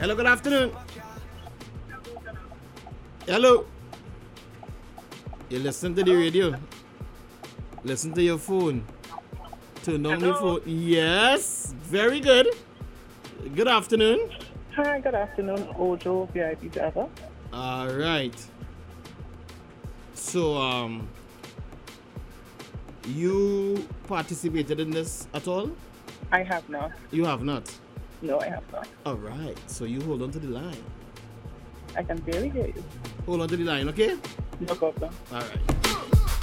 Hello, good afternoon. Hello. You listen to the radio. Listen to your phone. Turn on the phone. Yes. Very good. Good afternoon. Hi, good afternoon, Ojo VIP driver. All right. So, you participated in this at all? I have not. You have not. No, I have not. All right. So you hold on to the line. I can barely hear you. Hold on to the line, okay? No problem. All right.